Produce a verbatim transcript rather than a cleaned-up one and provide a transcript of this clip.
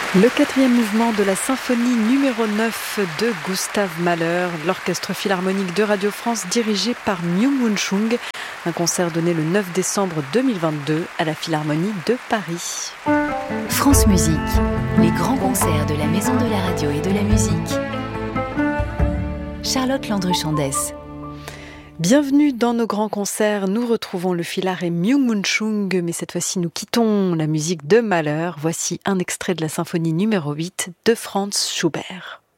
Le quatrième mouvement de la symphonie numéro neuf de Gustav Mahler, l'orchestre philharmonique de Radio France dirigé par Myung-Whun Chung. Un concert donné le neuf décembre deux mille vingt-deux à la Philharmonie de Paris. France Musique, les grands concerts de la Maison de la Radio et de la Musique. Charlotte Landru-Chandès. Bienvenue dans nos grands concerts. Nous retrouvons le Philhar et Myung-Whun Chung, mais cette fois-ci nous quittons la musique de Mahler. Voici un extrait de la symphonie numéro huit de Franz Schubert.